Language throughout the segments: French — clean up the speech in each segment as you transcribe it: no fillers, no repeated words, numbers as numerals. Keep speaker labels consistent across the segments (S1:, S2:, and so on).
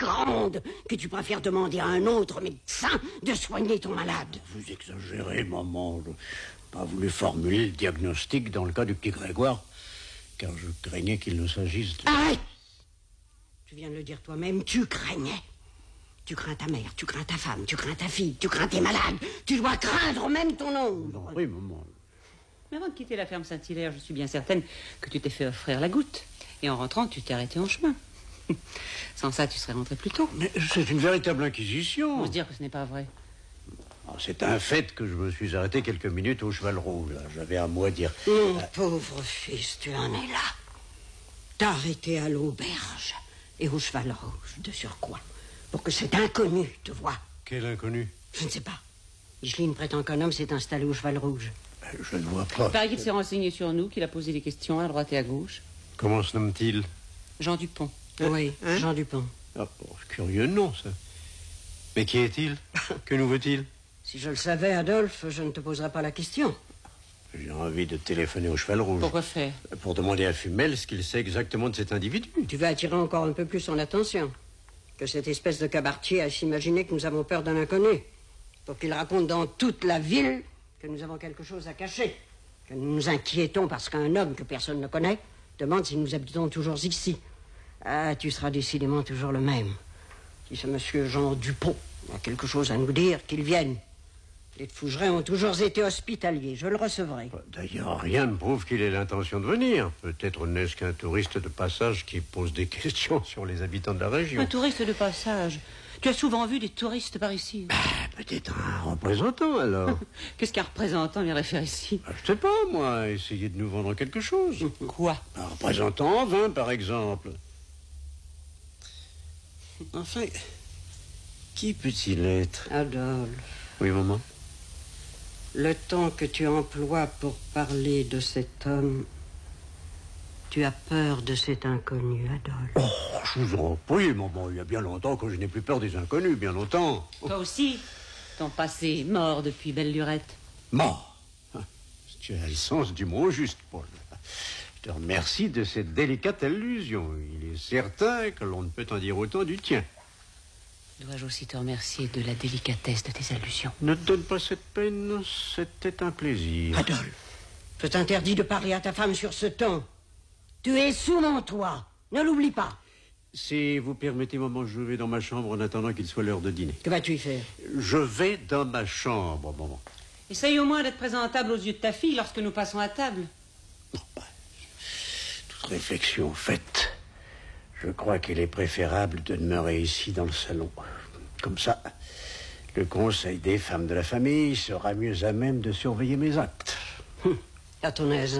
S1: grande que tu préfères demander à un autre médecin de soigner ton malade.
S2: Vous exagérez, maman. Je n'ai pas voulu formuler le diagnostic dans le cas du petit Grégoire, car je craignais qu'il ne s'agisse de...
S1: Arrête! Tu viens de le dire toi-même, tu craignais. Tu crains ta mère, tu crains ta femme, tu crains ta fille, tu crains tes malades. Tu dois craindre même ton ombre.
S2: Oui, maman.
S3: Mais avant de quitter la ferme Saint-Hilaire, je suis bien certaine que tu t'es fait offrir la goutte. Et en rentrant, tu t'es arrêté en chemin. Sans ça, tu serais rentré plus tôt.
S2: Mais c'est une véritable inquisition.
S3: On se dire que ce n'est pas vrai.
S2: C'est un fait que je me suis arrêté quelques minutes au Cheval Rouge. J'avais un mot à dire.
S1: Mon pauvre fils, tu en es là. T'as arrêté à l'auberge et au Cheval Rouge, de surcroît, pour que cet inconnu te voie.
S2: Quel inconnu?
S1: Je ne sais pas. Micheline prétend qu'un homme s'est installé au Cheval Rouge.
S2: Je ne vois pas.
S3: Il paraît qu'il s'est renseigné sur nous, qu'il a posé des questions à droite et à gauche.
S2: Comment se nomme-t-il?
S3: Jean Dupont.
S1: Oui, Jean Dupont.
S2: Ah, curieux nom, ça. Mais qui est-il? Que nous veut-il?
S1: Si je le savais, Adolphe, je ne te poserais pas la question.
S2: J'ai envie de téléphoner au Cheval Rouge.
S3: Pourquoi faire?
S2: Pour demander à Fumel ce qu'il sait exactement de cet individu.
S1: Tu vas attirer encore un peu plus son attention. Que cette espèce de cabaretier a s'imaginer que nous avons peur d'un inconnu. Pour qu'il raconte dans toute la ville que nous avons quelque chose à cacher. Que nous nous inquiétons parce qu'un homme que personne ne connaît demande si nous habitons toujours ici. Ah, tu seras décidément toujours le même. Si ce monsieur Jean Dupont a quelque chose à nous dire, qu'il vienne. Les de Fougeray ont toujours été hospitaliers, je le recevrai.
S2: D'ailleurs, rien ne prouve qu'il ait l'intention de venir. Peut-être n'est-ce qu'un touriste de passage qui pose des questions sur les habitants de la région.
S3: Un touriste de passage. Tu as souvent vu des touristes par ici.
S2: Peut-être un représentant, alors.
S3: Qu'est-ce qu'un représentant viendrait faire ici?
S2: Je sais pas, moi, essayer de nous vendre quelque chose.
S3: Quoi?
S2: Un représentant en vin, par exemple. Enfin, qui peut-il être?
S1: Adolphe,
S2: Oui, maman.
S1: le temps que tu emploies pour parler de cet homme, tu as peur de cet inconnu, Adolphe.
S2: Oh, je vous en prie, maman. Il y a bien longtemps que je n'ai plus peur des inconnus, bien longtemps.
S3: Toi aussi? Ton passé est mort depuis belle lurette.
S2: Mort. Tu as le sens du mot juste, Paul. Je te remercie de cette délicate allusion. Il est certain que l'on ne peut en dire autant du tien.
S3: Dois-je aussi te remercier de la délicatesse de tes allusions?
S2: Ne te donne pas cette peine, c'était un plaisir.
S1: Adolphe, je t'interdis de parler à ta femme sur ce ton. Tu es sous mon toit, ne l'oublie pas.
S2: Si vous permettez, maman, je vais dans ma chambre en attendant qu'il soit l'heure de dîner.
S1: Que vas-tu y faire?
S2: Je vais dans ma chambre, maman.
S3: Essaye au moins d'être présentable aux yeux de ta fille lorsque nous passons à table.
S2: Toute réflexion faite, je crois qu'il est préférable de demeurer ici dans le salon. Comme ça, le conseil des femmes de la famille sera mieux à même de surveiller mes actes.
S1: À ton aise.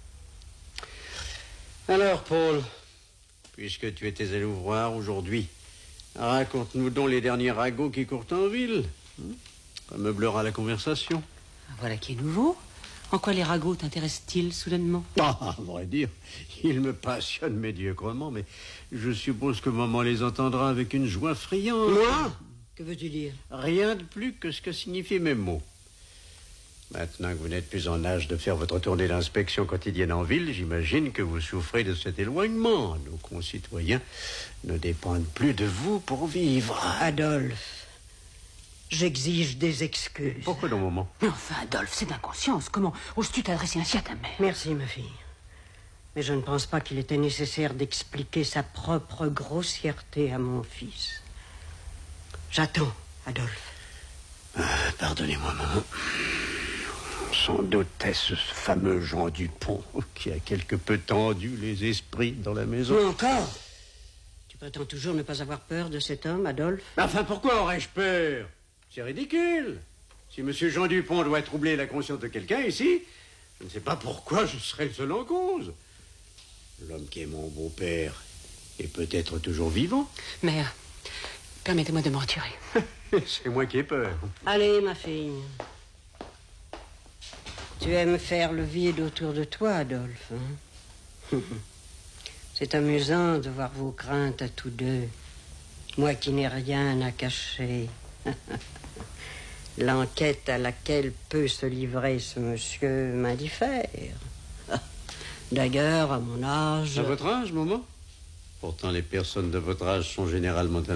S2: Alors, Paul, puisque tu étais à l'ouvroir aujourd'hui, raconte-nous donc les derniers ragots qui courent en ville. Ça meublera la conversation.
S3: Voilà qui est nouveau. En quoi les ragots t'intéressent-ils soudainement?
S2: À vrai dire, ils me passionnent médiocrement, mais je suppose que maman les entendra avec une joie friande.
S1: Moi? Que veux-tu dire?
S2: Rien de plus que ce que signifient mes mots. Maintenant que vous n'êtes plus en âge de faire votre tournée d'inspection quotidienne en ville, j'imagine que vous souffrez de cet éloignement. Nos concitoyens ne dépendent plus de vous pour vivre.
S1: Adolphe, j'exige des excuses.
S2: Pourquoi non, maman?
S3: Mais enfin, Adolphe, c'est d'inconscience. Comment oses-tu t'adresser ainsi à ta mère?
S1: Merci, ma fille. Mais je ne pense pas qu'il était nécessaire d'expliquer sa propre grossièreté à mon fils. J'attends, Adolphe.
S2: Pardonnez-moi, maman. Sans doute est-ce ce fameux Jean Dupont qui a quelque peu tendu les esprits dans la maison.
S1: Ou encore? Tu prétends toujours ne pas avoir peur de cet homme, Adolphe?
S2: Enfin, pourquoi aurais-je peur? C'est ridicule. Si monsieur Jean Dupont doit troubler la conscience de quelqu'un ici, je ne sais pas pourquoi je serais le seul en cause. L'homme qui est mon beau-père est peut-être toujours vivant.
S3: Mère, permettez-moi de me retirer.
S2: C'est moi qui ai peur.
S1: Allez, ma fille. Tu aimes faire le vide autour de toi, Adolphe, hein? C'est amusant de voir vos craintes à tous deux. Moi qui n'ai rien à cacher. L'enquête à laquelle peut se livrer ce monsieur m'indiffère. D'ailleurs, à mon âge...
S2: À votre âge, maman? Pourtant, les personnes de votre âge sont généralement